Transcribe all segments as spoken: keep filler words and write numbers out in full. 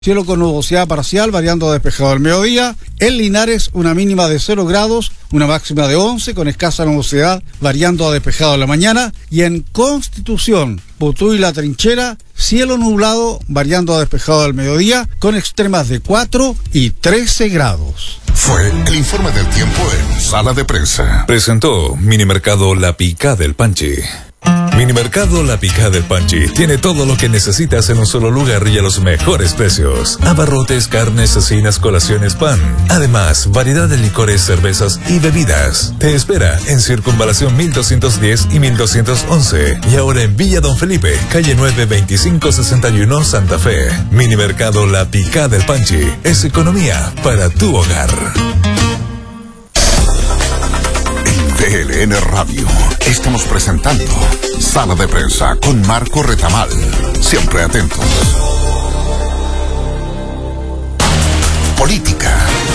Cielo con nubosidad parcial, variando a despejado al mediodía. En Linares, una mínima de cero grados, una máxima de once, con escasa nubosidad, variando a despejado en la mañana. Y en Constitución, Putú y La Trinchera, cielo nublado, variando a despejado al mediodía, con extremas de cuatro y trece grados. Fue el informe del tiempo en Sala de Prensa. Presentó Minimercado La Picá del Panchi. Minimercado La Picá del Panchi tiene todo lo que necesitas en un solo lugar y a los mejores precios. Abarrotes, carnes, cecinas, colaciones, pan. Además, variedad de licores, cervezas y bebidas. Te espera en Circunvalación mil doscientos diez y mil doscientos once. Y ahora en Villa Don Felipe, calle nueve, veinticinco sesenta y uno, Santa Fe. Minimercado La Picá del Panchi es economía para tu hogar. V L N Radio. Estamos presentando Sala de Prensa con Marco Retamal. Siempre atentos. Política.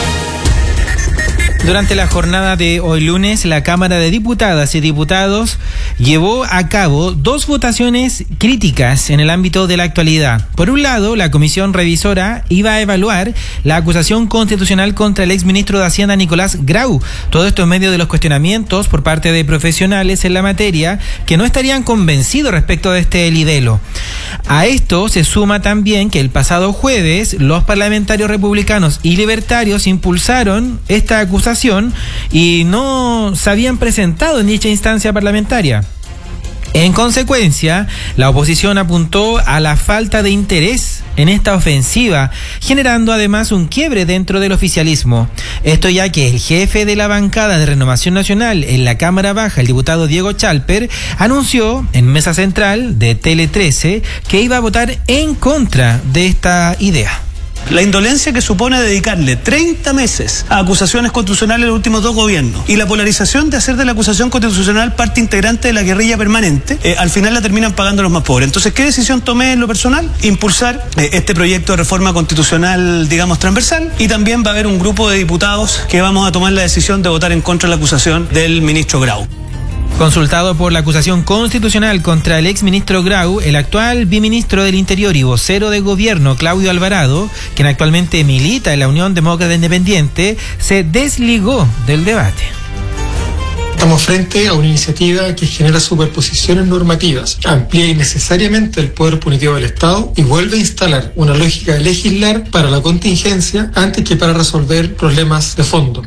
Durante la jornada de hoy lunes, la Cámara de Diputadas y Diputados llevó a cabo dos votaciones críticas en el ámbito de la actualidad. Por un lado, la comisión revisora iba a evaluar la acusación constitucional contra el exministro de Hacienda Nicolás Grau. Todo esto en medio de los cuestionamientos por parte de profesionales en la materia que no estarían convencidos respecto de este libelo. A esto se suma también que el pasado jueves los parlamentarios republicanos y libertarios impulsaron esta acusación y no se habían presentado en dicha instancia parlamentaria. En consecuencia, la oposición apuntó a la falta de interés en esta ofensiva, generando además un quiebre dentro del oficialismo. Esto ya que el jefe de la bancada de Renovación Nacional en la Cámara Baja, el diputado Diego Chalper, anunció en mesa central de Tele trece que iba a votar en contra de esta idea. La indolencia que supone dedicarle treinta meses a acusaciones constitucionales en los últimos dos gobiernos y la polarización de hacer de la acusación constitucional parte integrante de la guerrilla permanente, eh, al final la terminan pagando los más pobres. Entonces, ¿qué decisión tomé en lo personal? Impulsar eh, este proyecto de reforma constitucional, digamos, transversal, y también va a haber un grupo de diputados que vamos a tomar la decisión de votar en contra de la acusación del ministro Grau. Consultado por la acusación constitucional contra el exministro Grau, el actual biministro del Interior y vocero de gobierno, Claudio Alvarado, quien actualmente milita en la Unión Demócrata Independiente, se desligó del debate. Estamos frente a una iniciativa que genera superposiciones normativas, amplía innecesariamente el poder punitivo del Estado y vuelve a instalar una lógica de legislar para la contingencia antes que para resolver problemas de fondo.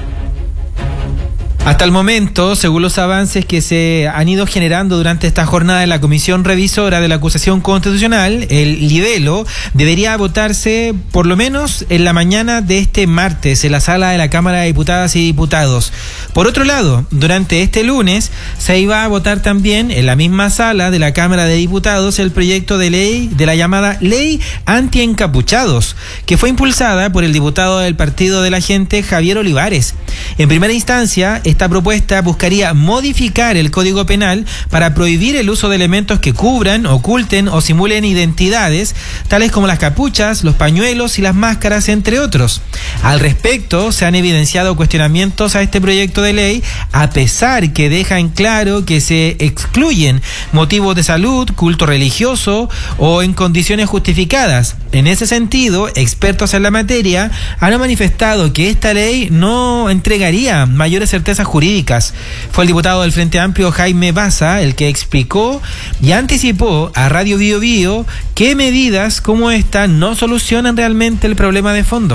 Hasta el momento, según los avances que se han ido generando durante esta jornada de la Comisión Revisora de la Acusación Constitucional, el libelo debería votarse por lo menos en la mañana de este martes en la sala de la Cámara de Diputadas y Diputados. Por otro lado, durante este lunes se iba a votar también en la misma sala de la Cámara de Diputados el proyecto de ley de la llamada Ley Anti-Encapuchados, que fue impulsada por el diputado del Partido de la Gente, Javier Olivares. En primera instancia, esta propuesta buscaría modificar el Código Penal para prohibir el uso de elementos que cubran, oculten o simulen identidades, tales como las capuchas, los pañuelos y las máscaras, entre otros. Al respecto, se han evidenciado cuestionamientos a este proyecto de ley, a pesar que deja en claro que se excluyen motivos de salud, culto religioso o en condiciones justificadas. En ese sentido, expertos en la materia han manifestado que esta ley no entregaría mayores certezas jurídicas. Fue el diputado del Frente Amplio, Jaime Baza, el que explicó y anticipó a Radio Bio Bio qué medidas como esta no solucionan realmente el problema de fondo.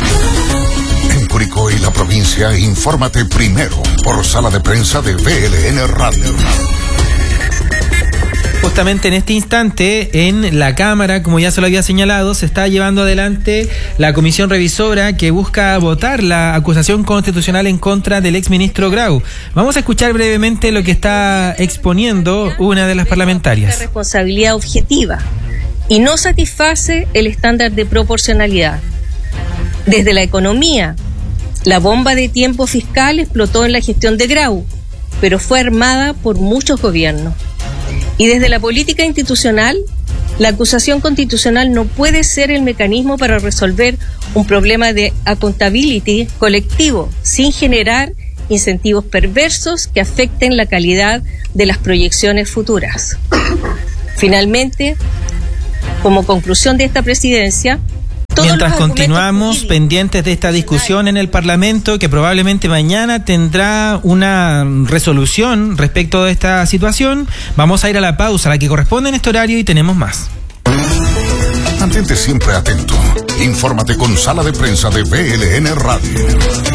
En Curicó y la provincia, infórmate primero por Sala de Prensa de V L N Radio. Justamente en este instante, en la Cámara, como ya se lo había señalado, se está llevando adelante la comisión revisora que busca votar la acusación constitucional en contra del exministro Grau. Vamos a escuchar brevemente lo que está exponiendo una de las parlamentarias. La responsabilidad objetiva y no satisface el estándar de proporcionalidad. Desde la economía, la bomba de tiempo fiscal explotó en la gestión de Grau, pero fue armada por muchos gobiernos. Y desde la política institucional, la acusación constitucional no puede ser el mecanismo para resolver un problema de accountability colectivo, sin generar incentivos perversos que afecten la calidad de las proyecciones futuras. Finalmente, como conclusión de esta presidencia, Todos Mientras los argumentos continuamos jurídicos, pendientes de esta discusión en el Parlamento, que probablemente mañana tendrá una resolución respecto de esta situación, vamos a ir a la pausa, la que corresponde en este horario, y tenemos más. Mantente siempre atento. Infórmate con Sala de Prensa de V L N Radio.